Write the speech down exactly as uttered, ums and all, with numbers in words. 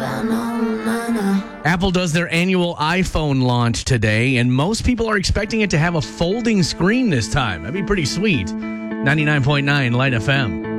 Apple does their annual iPhone launch today, and most people are expecting it to have a folding screen this time. That'd be pretty sweet. ninety-nine point nine Light F M.